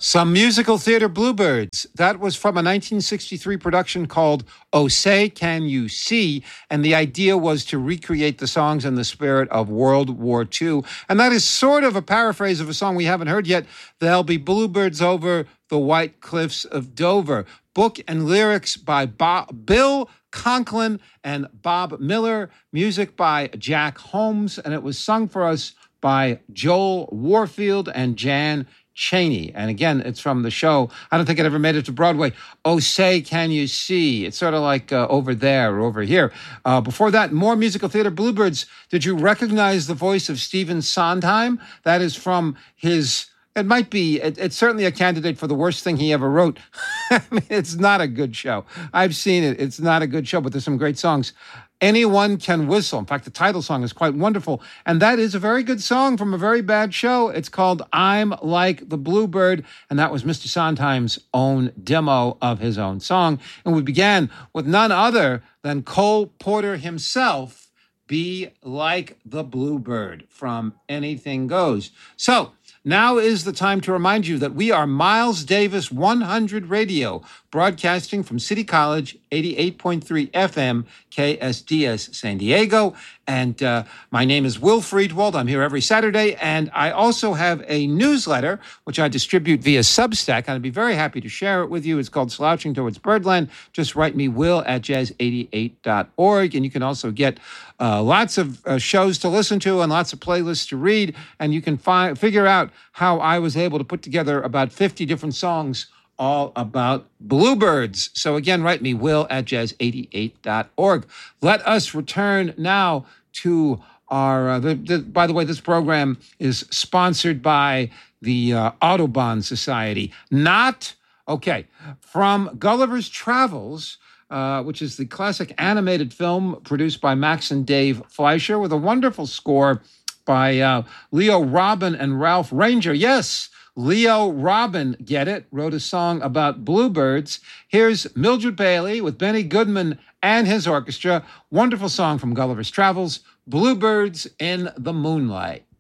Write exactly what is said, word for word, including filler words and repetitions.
Some musical theater bluebirds. That was from a nineteen sixty-three production called Oh Say Can You See? And the idea was to recreate the songs in the spirit of World War Two. And that is sort of a paraphrase of a song we haven't heard yet. There'll be bluebirds over the white cliffs of Dover. Book and lyrics by Bob, Bill Conklin and Bob Miller. Music by Jack Holmes. And it was sung for us by Joel Warfield and Jan Chaney. And again, it's from the show. I don't think it ever made it to Broadway. Oh, Say Can You See? It's sort of like uh, Over There or Over Here. Uh, before that, more musical theater bluebirds. Did you recognize the voice of Stephen Sondheim? That is from his... It might be, it, it's certainly a candidate for the worst thing he ever wrote. I mean, it's not a good show. I've seen it. It's not a good show, but there's some great songs. Anyone Can Whistle. In fact, the title song is quite wonderful. And that is a very good song from a very bad show. It's called I'm Like the Bluebird. And that was Mister Sondheim's own demo of his own song. And we began with none other than Cole Porter himself, Be Like the Bluebird from Anything Goes. So now is the time to remind you that we are Miles Davis one hundred Radio, broadcasting from City College, eighty-eight point three F M, K S D S San Diego. And uh, my name is Will Friedwald. I'm here every Saturday. And I also have a newsletter, which I distribute via Substack. And I'd be very happy to share it with you. It's called Slouching Towards Birdland. Just write me, will at jazz eighty-eight dot org. And you can also get uh, lots of uh, shows to listen to and lots of playlists to read. And you can fi- figure out how I was able to put together about fifty different songs all about bluebirds. So again, write me, will at jazz eighty-eight dot org. Let us return now to our, uh, the, the, by the way, this program is sponsored by the uh, Audubon Society. Not, okay, from Gulliver's Travels, uh, which is the classic animated film produced by Max and Dave Fleischer with a wonderful score by uh, Leo Robin and Ralph Ranger. Yes, Leo Robin, get it, wrote a song about bluebirds. Here's Mildred Bailey with Benny Goodman and his orchestra. Wonderful song from Gulliver's Travels, Bluebirds in the Moonlight.